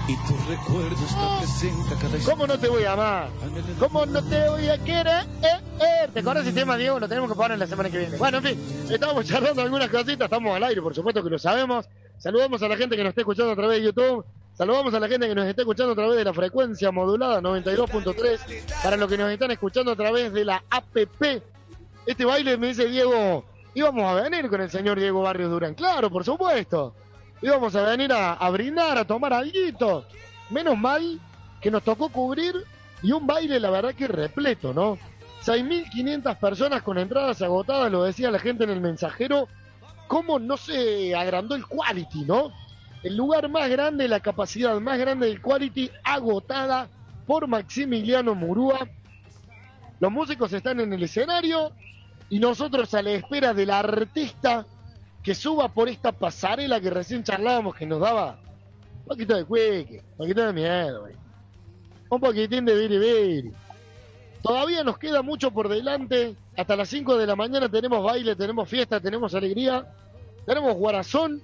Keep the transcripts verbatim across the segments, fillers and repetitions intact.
Y tu recuerdo está presente a cada instante. ¿Cómo no te voy a amar? ¿Cómo no te voy a querer? Eh, eh. ¿Te acuerdas ese tema, Diego? Lo tenemos que poner la semana que viene. Bueno, en fin, estamos charlando algunas cositas, estamos al aire, por supuesto que lo sabemos. Saludamos a la gente que nos está escuchando a través de YouTube. Saludamos a la gente que nos está escuchando a través de la frecuencia modulada noventa y dos punto tres. Para los que nos están escuchando a través de la app. Este baile, me dice Diego, íbamos a venir con el señor Diego Barrios Durán. Claro, por supuesto. Íbamos a venir a, a brindar, a tomar alguito. Menos mal que nos tocó cubrir y un baile, la verdad que repleto, ¿no? seis mil quinientas personas con entradas agotadas, lo decía la gente en el mensajero. ¿Cómo no se agrandó el quality, no? El lugar más grande, la capacidad más grande del quality, agotada por Maximiliano Murúa. Los músicos están en el escenario y nosotros a la espera del artista que suba por esta pasarela que recién charlábamos, que nos daba un poquito de cueque, un poquito de miedo, güey. Un poquitín de biribiri. Todavía nos queda mucho por delante. Hasta las cinco de la mañana tenemos baile, tenemos fiesta, tenemos alegría, tenemos guarazón.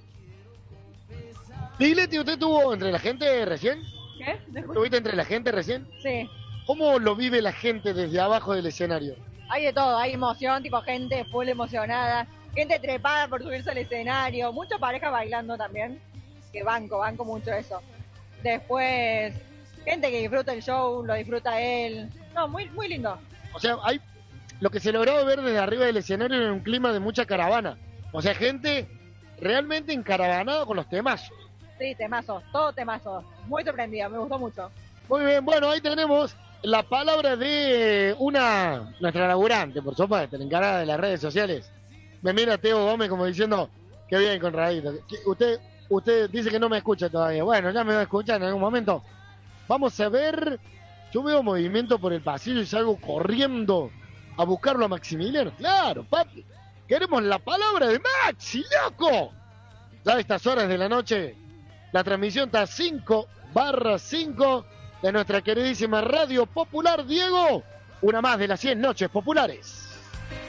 Digleti, ¿usted estuvo entre la gente recién? ¿Qué? ¿Estuviste entre la gente recién? Sí. ¿Cómo lo vive la gente desde abajo del escenario? Hay de todo, hay emoción, tipo gente full emocionada, gente trepada por subirse al escenario, muchas parejas bailando también, que banco, banco mucho eso. Después, gente que disfruta el show, lo disfruta él. No, muy muy lindo. O sea, hay lo que se logró ver desde arriba del escenario en un clima de mucha caravana. O sea, gente realmente encaravanada con los temazos. Sí, temazos, todo temazos. Muy sorprendida, me gustó mucho. Muy bien, bueno, ahí tenemos la palabra de una, nuestra laburante, por supuesto, la encargada de las redes sociales. Me mira Teo Gómez como diciendo, qué bien con Radito. Usted, usted dice que no me escucha todavía. Bueno, ya me va a escuchar en algún momento. Vamos a ver, yo veo movimiento por el pasillo y salgo corriendo a buscarlo a Maximiliano. Claro, papi, queremos la palabra de Maxi, loco. Ya a estas horas de la noche, la transmisión está cinco barra cinco de nuestra queridísima Radio Popular. Diego, una más de las cien noches populares.